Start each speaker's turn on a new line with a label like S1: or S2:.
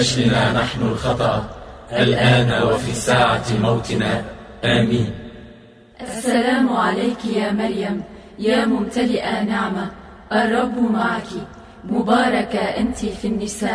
S1: أجلنا نحن الخطأ الآن وفي ساعة موتنا، آمين.
S2: السلام عليك يا مريم، يا ممتلئة نعمة، الرب معك، مباركة أنت في النساء.